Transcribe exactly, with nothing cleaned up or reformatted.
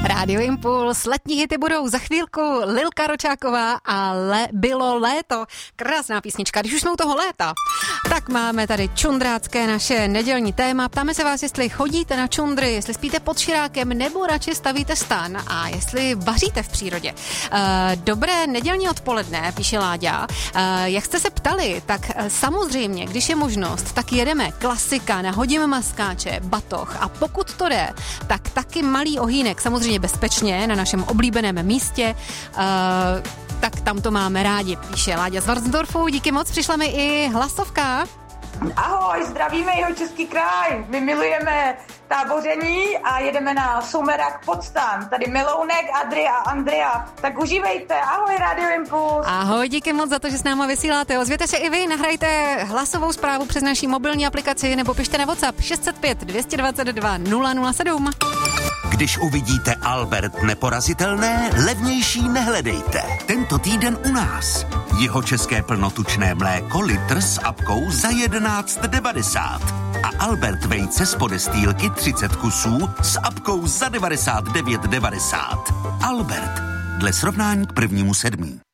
Rádio Impuls, letní hity budou za chvílku, Lilka Ročáková a le, Bylo léto. Krásná písnička, když už jsme u toho léta. Tak máme tady čundrácké naše nedělní téma. Ptáme se vás, jestli chodíte na čundry, jestli spíte pod širákem nebo radši stavíte stan a jestli vaříte v přírodě. Uh, dobré nedělní odpoledne, píše Láďa. Uh, jak jste se ptali, tak uh, samozřejmě, když je možnost, tak jedeme klasika, nahodíme maskáče, batoh a pokud to jde, tak taky malý ohýnek, samozřejmě bezpečně, na našem oblíbeném místě. Uh, tak tam to máme rádi, píše Láďa z Varnsdorfu. Díky moc, přišla mi i hlasovka. Ahoj, zdravíme Jihočeský kraj. My milujeme táboření a jedeme na Soumerak pod stan. Tady Milounek, Adri a Andrea. Tak užívejte. Ahoj, Radio Impuls. Ahoj, díky moc za to, že s náma vysíláte. Ozvěte se i vy, nahrajte hlasovou zprávu přes naší mobilní aplikaci nebo pište na WhatsApp šest set pět dvě dvacet dva nula nula sedm. Když uvidíte Albert Neporazitelné, levnější nehledejte. Tento týden u nás. Jihočeské plnotučné mléko litr s apkou za jedenáct devadesát. A Albert vejce z podestýlky třicet kusů s apkou za devadesát devět devadesát. Albert. Dle srovnání k prvnímu sedmí.